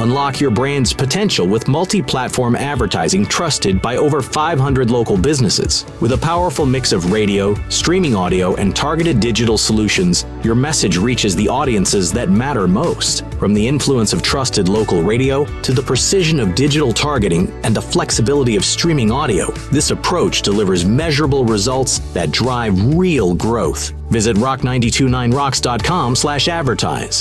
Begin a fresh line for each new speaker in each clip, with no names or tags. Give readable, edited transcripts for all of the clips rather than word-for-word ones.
unlock your brand's potential with multi-platform advertising trusted by over 500 local businesses. With a powerful mix of radio, streaming audio, and targeted digital solutions, your message reaches the audiences that matter most. From the influence of trusted local radio to the precision of digital targeting and the flexibility of streaming audio, this approach delivers measurable results that drive real growth. Visit rock929rocks.com/advertise.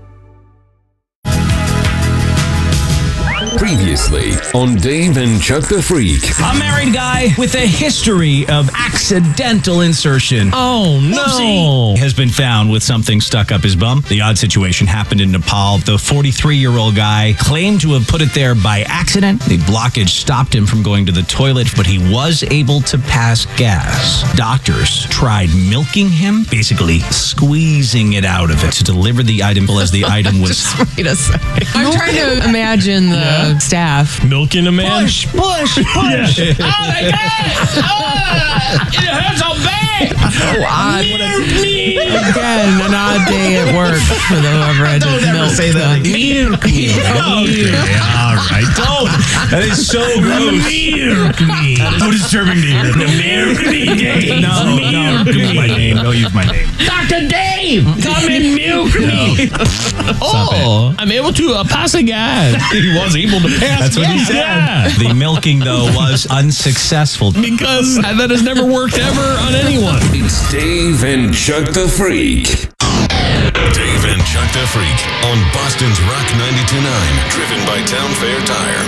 Previously on Dave and Chuck the Freak.
A married guy with a history of accidental insertion.
Oh, no.
Whoopsie. Has been found with something stuck up his bum. The odd situation happened in Nepal. The 43-year-old guy claimed to have put it there by accident. The blockage stopped him from going to the toilet, but he was able to pass gas. Doctors tried milking him, basically squeezing it out of it to deliver the item as the item was...
Just wait a second. I'm trying to imagine the staff.
Milking a man.
Push.
Yeah.
Oh, my God.
It hurts so bad.
So odd. Again, an odd day at work for whoever had to milk.
say that.
Milk me.
Okay, all right. Don't. That is so gross.
Milk me.
So disturbing to hear.
The milk me day.
No, don't use my name. Don't use my name.
Dr. Dave, come and milk me. Oh, I'm able to pass a gas.
He was able to pass. That's what he said.
Yeah.
The milking, though, was unsuccessful.
Because that has never worked ever on anyone.
It's Dave and Chuck the Freak. Dave and Chuck the Freak on Boston's Rock 92.9. Driven by Town Fair Tire.